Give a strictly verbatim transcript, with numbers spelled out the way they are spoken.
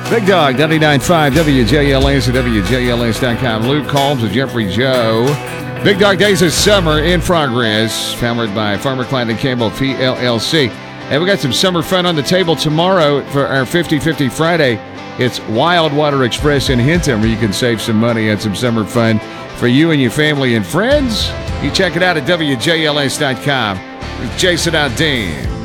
Big Dog, ninety-nine point five W J L S at W J L S dot com. Luke Combs with Jeffrey Joe. Big Dog Days of Summer in progress, powered by Farmer Clan and Campbell P L L C. And we got some summer fun on the table tomorrow for our fifty fifty Friday. It's Wild Water Express in Hinton, where you can save some money and some summer fun for you and your family and friends. You check it out at W J L S dot com. With Jason Aldean.